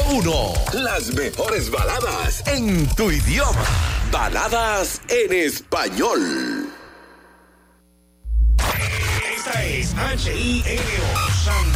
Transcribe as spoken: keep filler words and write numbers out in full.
uno. Las mejores baladas en tu idioma. Baladas en español. Esta es H I N O